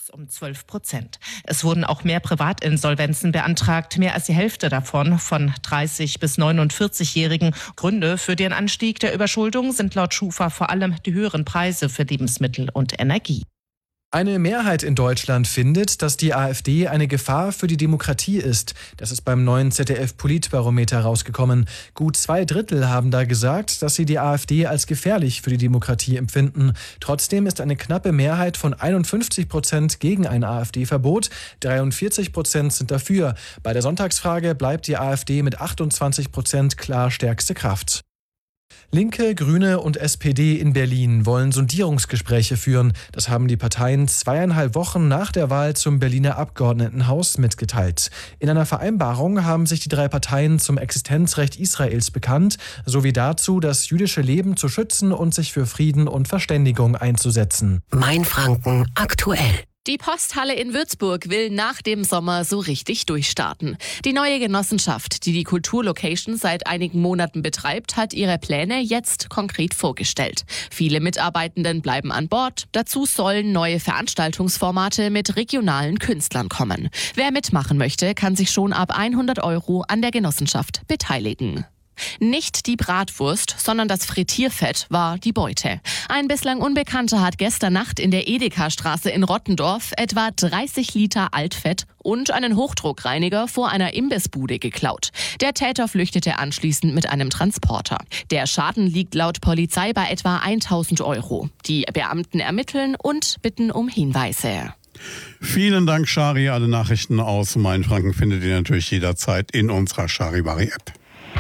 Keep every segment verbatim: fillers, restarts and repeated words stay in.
um zwölf Prozent. Es wurden auch mehr Privatinsolvenzen beantragt, mehr als die Hälfte davon von dreißig- bis neunundvierzig-Jährigen. Gründe für den Anstieg der Überschuldung sind laut Schufa vor allem die höheren Preise für Lebensmittel und Energie. Eine Mehrheit in Deutschland findet, dass die AfD eine Gefahr für die Demokratie ist. Das ist beim neuen Z D F-Politbarometer rausgekommen. Gut zwei Drittel haben da gesagt, dass sie die AfD als gefährlich für die Demokratie empfinden. Trotzdem ist eine knappe Mehrheit von einundfünfzig Prozent gegen ein AfD-Verbot. dreiundvierzig Prozent sind dafür. Bei der Sonntagsfrage bleibt die AfD mit achtundzwanzig Prozent klar stärkste Kraft. Linke, Grüne und S P D in Berlin wollen Sondierungsgespräche führen. Das haben die Parteien zweieinhalb Wochen nach der Wahl zum Berliner Abgeordnetenhaus mitgeteilt. In einer Vereinbarung haben sich die drei Parteien zum Existenzrecht Israels bekannt, sowie dazu, das jüdische Leben zu schützen und sich für Frieden und Verständigung einzusetzen. Mainfranken aktuell. Die Posthalle in Würzburg will nach dem Sommer so richtig durchstarten. Die neue Genossenschaft, die die Kulturlocation seit einigen Monaten betreibt, hat ihre Pläne jetzt konkret vorgestellt. Viele Mitarbeitenden bleiben an Bord. Dazu sollen neue Veranstaltungsformate mit regionalen Künstlern kommen. Wer mitmachen möchte, kann sich schon ab hundert Euro an der Genossenschaft beteiligen. Nicht die Bratwurst, sondern das Frittierfett war die Beute. Ein bislang Unbekannter hat gestern Nacht in der Edeka-Straße in Rottendorf etwa dreißig Liter Altfett und einen Hochdruckreiniger vor einer Imbissbude geklaut. Der Täter flüchtete anschließend mit einem Transporter. Der Schaden liegt laut Polizei bei etwa tausend Euro. Die Beamten ermitteln und bitten um Hinweise. Vielen Dank, Shari. Alle Nachrichten aus Mainfranken findet ihr natürlich jederzeit in unserer Charivari-App.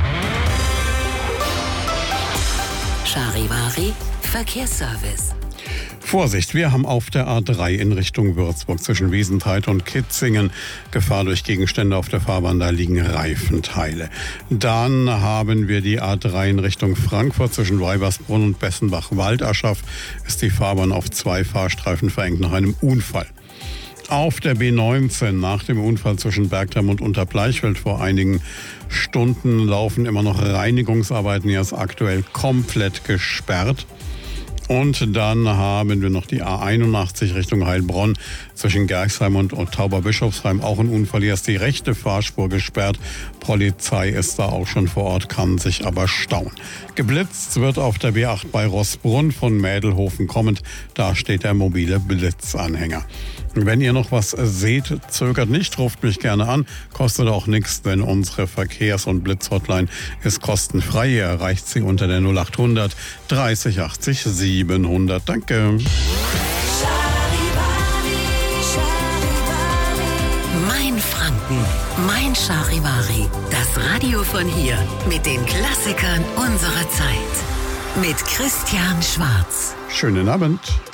Charivari Verkehrsservice. Vorsicht, wir haben auf der A drei in Richtung Würzburg zwischen Wiesenthal und Kitzingen Gefahr durch Gegenstände auf der Fahrbahn, da liegen Reifenteile. Dann haben wir die A drei in Richtung Frankfurt zwischen Weibersbrunn und Bessenbach-Waldaschaf ist die Fahrbahn auf zwei Fahrstreifen verengt nach einem Unfall. Auf der B neunzehn nach dem Unfall zwischen Bergheim und Unterbleichfeld vor einigen Stunden laufen immer noch Reinigungsarbeiten. Hier ist aktuell komplett gesperrt. Und dann haben wir noch die A einundachtzig Richtung Heilbronn zwischen Gerxheim und Tauberbischofsheim. Auch ein Unfall. Hier ist die rechte Fahrspur gesperrt. Polizei ist da auch schon vor Ort, kann sich aber stauen. Geblitzt wird auf der B acht bei Roßbrunn von Mädelhofen kommend. Da steht der mobile Blitzanhänger. Wenn ihr noch was seht, zögert nicht, ruft mich gerne an. Kostet auch nichts, denn unsere Verkehrs- und Blitzhotline ist kostenfrei. Ihr erreicht sie unter der null achthundert dreißig achtzig siebenhundert. Danke. Mainfranken, mein Charivari. Das Radio von hier mit den Klassikern unserer Zeit. Mit Christian Schwarz. Schönen Abend.